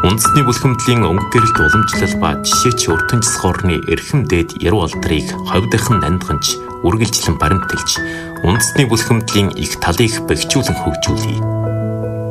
Үндэсний бүлхэмдлийн өнгө гэрэлт уламжлал ба жишээч уртын засгуурны эрхэм дээд яруу алдрыг ховдохон нандганж үргэлжлэн баримтэлж үндэсний бүлхэмдлийн их талыг бэхжүүлэн хөгжүүлье.